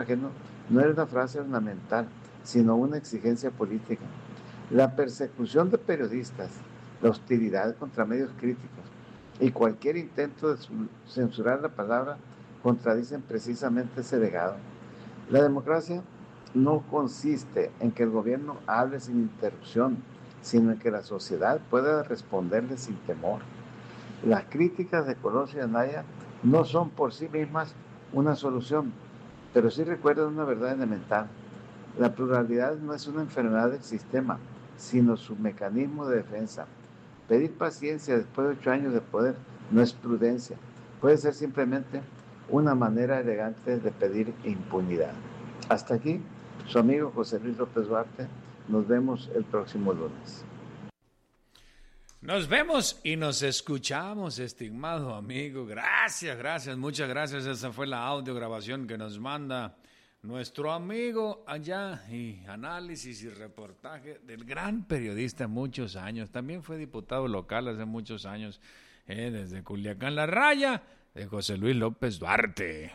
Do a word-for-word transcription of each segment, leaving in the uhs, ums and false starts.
ajeno no era una frase ornamental, sino una exigencia política. La persecución de periodistas, la hostilidad contra medios críticos y cualquier intento de censurar la palabra contradicen precisamente ese legado. La democracia no consiste en que el gobierno hable sin interrupción, sino en que la sociedad pueda responderle sin temor. Las críticas de Colosio y Anaya no son por sí mismas una solución, pero sí recuerdan una verdad elemental. La pluralidad no es una enfermedad del sistema, sino su mecanismo de defensa. Pedir paciencia después de ocho años de poder no es prudencia, puede ser simplemente una manera elegante de pedir impunidad. Hasta aquí, su amigo José Luis López Duarte. Nos vemos el próximo lunes. Nos vemos y nos escuchamos, estimado amigo. Gracias, gracias, muchas gracias. Esa fue la audio grabación que nos manda nuestro amigo allá, y análisis y reportaje del gran periodista muchos años. También fue diputado local hace muchos años, eh, desde Culiacán, La Raya, de José Luis López Duarte.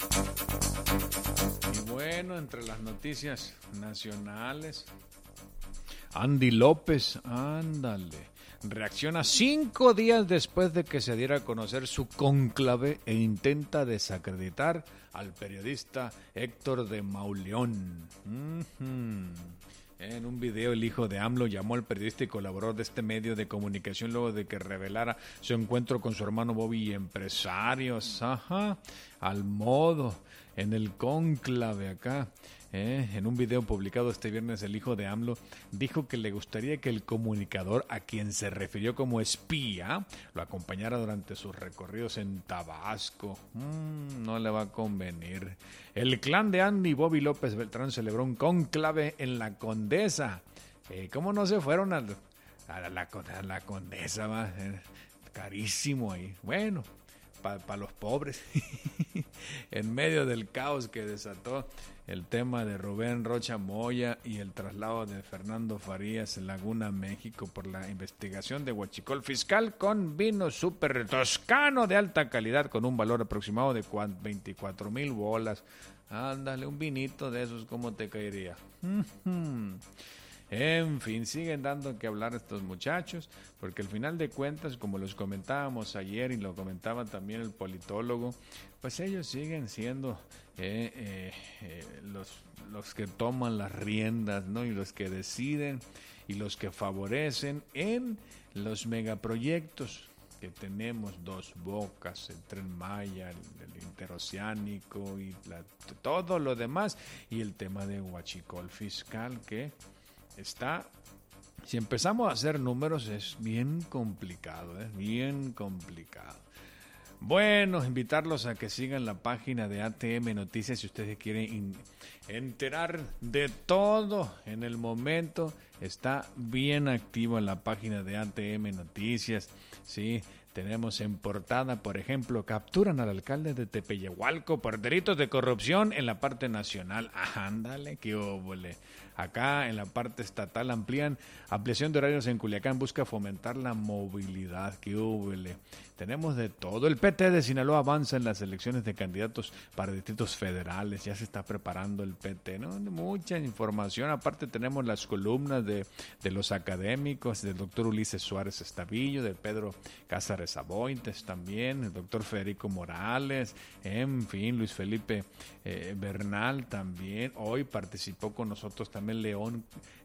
Y bueno, entre las noticias nacionales, Andy López, ándale, reacciona cinco días después de que se diera a conocer su cónclave e intenta desacreditar al periodista Héctor de Mauleón. Uh-huh. En un video, el hijo de AMLO llamó al periodista y colaborador de este medio de comunicación luego de que revelara su encuentro con su hermano Bobby y empresarios. Ajá, al modo, en el cónclave acá. Eh, en un video publicado este viernes, el hijo de AMLO dijo que le gustaría que el comunicador, a quien se refirió como espía, lo acompañara durante sus recorridos en Tabasco. Mm, no le va a convenir. El clan de Andy y Bobby López Beltrán celebró un cónclave en la Condesa. Eh, ¿Cómo no se fueron a, a, la, a la Condesa? Va? Eh, carísimo ahí. Bueno, para pa los pobres. En medio del caos que desató el tema de Rubén Rocha Moya y el traslado de Fernando Farías en Laguna, México, por la investigación de huachicol fiscal con vino súper toscano de alta calidad con un valor aproximado de veinticuatro mil bolas. Ándale, un vinito de esos, ¿cómo te caería? En fin, siguen dando que hablar estos muchachos, porque al final de cuentas, como los comentábamos ayer y lo comentaba también el politólogo, pues ellos siguen siendo eh, eh, eh, los, los que toman las riendas, ¿no? Y los que deciden y los que favorecen en los megaproyectos que tenemos, Dos Bocas, el Tren Maya, el, el interoceánico y la, todo lo demás, y el tema de huachicol fiscal que está, si empezamos a hacer números, es bien complicado, es bien complicado. Bueno, invitarlos a que sigan la página de A T M Noticias si ustedes quieren in- enterar de todo en el momento. Está bien activa la página de A T M Noticias, sí. Tenemos en portada, por ejemplo, capturan al alcalde de Tepeyahualco por delitos de corrupción en la parte nacional. Ah, ándale, qué óvole. Acá en la parte estatal amplían ampliación de horarios en Culiacán, busca fomentar la movilidad. Qué óvole. Tenemos de todo. El P T de Sinaloa avanza en las elecciones de candidatos para distritos federales. Ya se está preparando el P T, ¿no? Mucha información. Aparte tenemos las columnas de, de los académicos, del doctor Ulises Suárez Estavillo, de Pedro Cázares Abointes también, el doctor Federico Morales, en fin, Luis Felipe eh, Bernal también. Hoy participó con nosotros también León,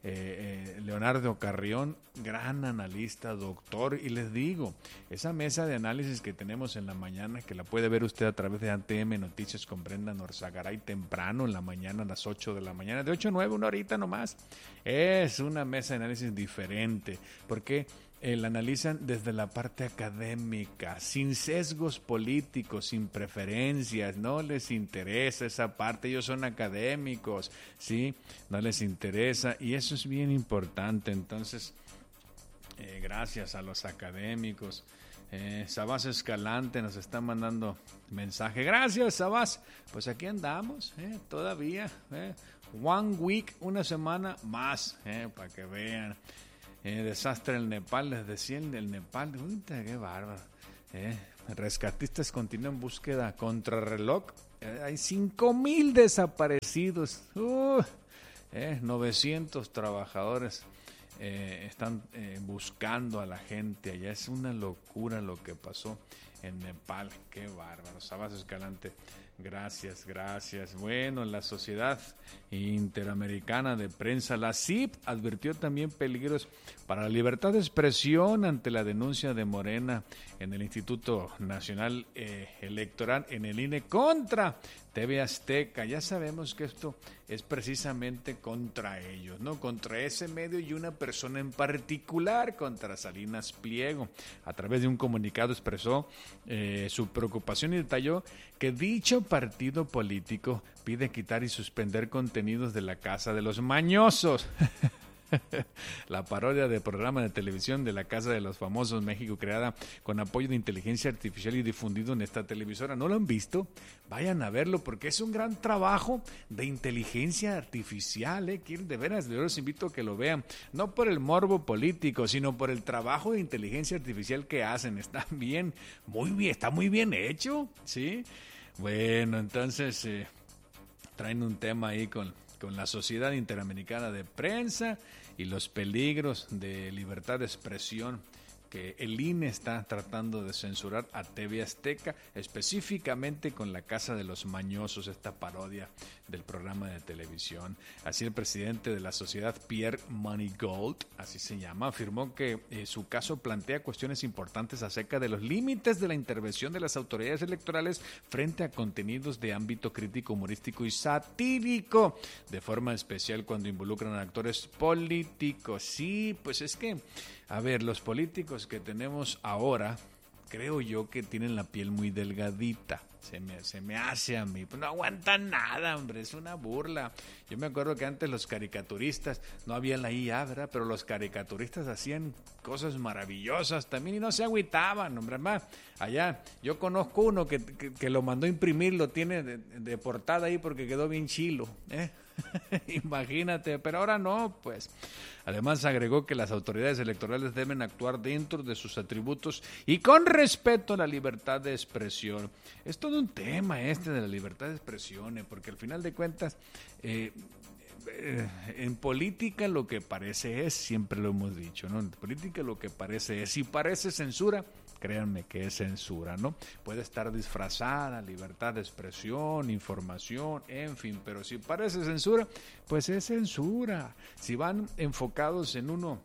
eh, eh, Leonardo Carrión, gran analista, doctor. Y les digo, esa mesa de análisis que tenemos en la mañana, que la puede ver usted a través de A T M Noticias con Brenda Norzagaray temprano en la mañana, a las ocho de la mañana, de ocho a nueve, una horita nomás. Es una mesa de análisis diferente, porque eh, la analizan desde la parte académica, sin sesgos políticos, sin preferencias. No les interesa esa parte, ellos son académicos, ¿sí? No les interesa, y eso es bien importante. Entonces, eh, gracias a los académicos. Eh, Sabás Escalante nos está mandando mensaje. Gracias, Sabás. Pues aquí andamos, eh, todavía. Eh. One week, una semana más, eh, para que vean. Eh, desastre en Nepal, les decía el Nepal. Uy, qué bárbaro. Eh. Rescatistas continúan en búsqueda contrarreloj hay cinco mil desaparecidos, uh, eh, novecientos trabajadores eh, están eh, buscando a la gente allá. Es una locura lo que pasó en Nepal. Qué bárbaro. Sabas Escalante, gracias, gracias. Bueno, la Sociedad Interamericana de Prensa, la C I P, advirtió también peligros para la libertad de expresión ante la denuncia de Morena en el Instituto Nacional eh, Electoral, en el I N E, contra T V Azteca. Ya sabemos que esto es precisamente contra ellos, ¿no? Contra ese medio y una persona en particular, contra Salinas Pliego. A través de un comunicado expresó eh, su preocupación y detalló que dicho partido político pide quitar y suspender contenidos de la Casa de los Mañosos. La parodia de programa de televisión de la Casa de los Famosos México, creada con apoyo de inteligencia artificial y difundido en esta televisora. ¿No lo han visto? Vayan a verlo porque es un gran trabajo de inteligencia artificial, ¿eh? De veras, yo los invito a que lo vean. No por el morbo político, sino por el trabajo de inteligencia artificial que hacen. Está bien, muy bien, está muy bien hecho, ¿sí? Bueno, entonces eh, traen un tema ahí con, con la Sociedad Interamericana de Prensa y los peligros de libertad de expresión que el I N E está tratando de censurar a T V Azteca, específicamente con la Casa de los Mañosos, esta parodia del programa de televisión. Así el presidente de la sociedad, Pierre Manigault, así se llama, afirmó que eh, su caso plantea cuestiones importantes acerca de los límites de la intervención de las autoridades electorales frente a contenidos de ámbito crítico, humorístico y satírico, de forma especial cuando involucran a actores políticos. Sí, pues es que, a ver, los políticos que tenemos ahora, creo yo que tienen la piel muy delgadita. Se me, se me hace a mí. Pues no aguantan nada, hombre, es una burla. Yo me acuerdo que antes los caricaturistas, no había la I A, ¿verdad? Pero los caricaturistas hacían cosas maravillosas también y no se agüitaban, hombre. Más allá, yo conozco uno que, que, que lo mandó a imprimir, lo tiene de, de portada ahí porque quedó bien chilo, ¿eh? Imagínate, pero ahora no, pues. Además agregó que las autoridades electorales deben actuar dentro de sus atributos y con respeto a la libertad de expresión. Es todo un tema este de la libertad de expresión, ¿eh? Porque al final de cuentas, eh, eh, en política lo que parece es, siempre lo hemos dicho, ¿no? En política lo que parece es, si parece censura, créanme que es censura, ¿no? Puede estar disfrazada, libertad de expresión, información, en fin, pero si parece censura, pues es censura. Si van enfocados en uno,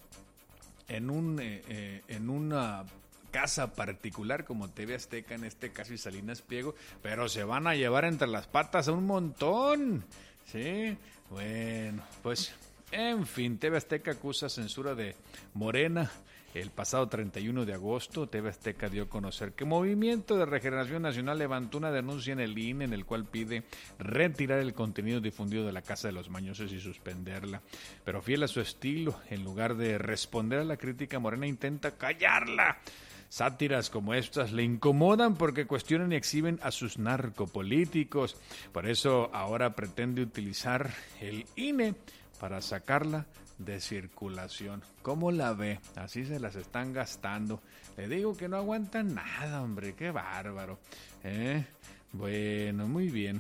en un, eh, eh, en una casa particular como T V Azteca, en este caso y Salinas Pliego, pero se van a llevar entre las patas a un montón, ¿sí? Bueno, pues, en fin, T V Azteca acusa censura de Morena. El pasado treinta y uno de agosto, T V Azteca dio a conocer que Movimiento de Regeneración Nacional levantó una denuncia en el I N E en el cual pide retirar el contenido difundido de la Casa de los Mañosos y suspenderla. Pero fiel a su estilo, en lugar de responder a la crítica, Morena intenta callarla. Sátiras como estas le incomodan porque cuestionan y exhiben a sus narcopolíticos. Por eso ahora pretende utilizar el I N E para sacarla de circulación. ¿Cómo la ve? Así se las están gastando. Le digo que no aguantan nada, hombre, qué bárbaro. ¿Eh? Bueno, muy bien.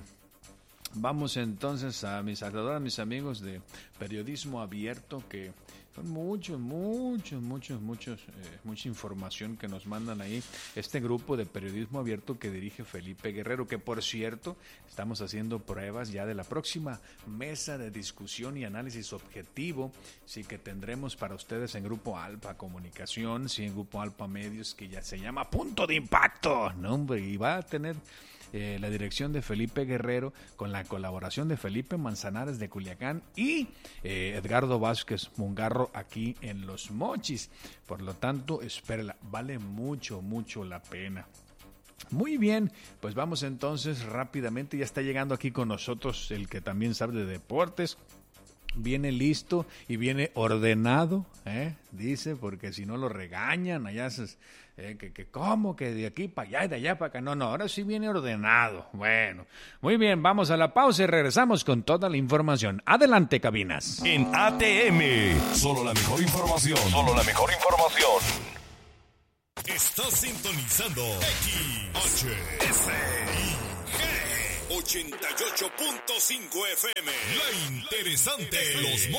Vamos entonces a mis saludos a mis amigos de Periodismo Abierto, que son muchos, muchos, muchos, muchos, eh, mucha información que nos mandan ahí. Este grupo de Periodismo Abierto que dirige Felipe Guerrero, que por cierto, estamos haciendo pruebas ya de la próxima mesa de discusión y análisis objetivo, sí, que tendremos para ustedes en Grupo Alfa Comunicación, sí, en Grupo Alfa Medios, que ya se llama Punto de Impacto, ¿no, hombre? Y va a tener Eh, la dirección de Felipe Guerrero con la colaboración de Felipe Manzanares de Culiacán y eh, Edgardo Vázquez Mungarro aquí en Los Mochis. Por lo tanto, espérala, vale mucho, mucho la pena. Muy bien, pues vamos entonces rápidamente, ya está llegando aquí con nosotros el que también sabe de deportes. Viene listo y viene ordenado, ¿eh? Dice, porque si no lo regañan, allá se, eh, que, que cómo, que de aquí para allá y de allá para acá. No, no, ahora sí viene ordenado. Bueno, muy bien, vamos a la pausa y regresamos con toda la información. Adelante, cabinas. En A T M, solo la mejor información. Solo la mejor información. Estás sintonizando X H S I G ochenta y ocho punto cinco F M. La interesante. Los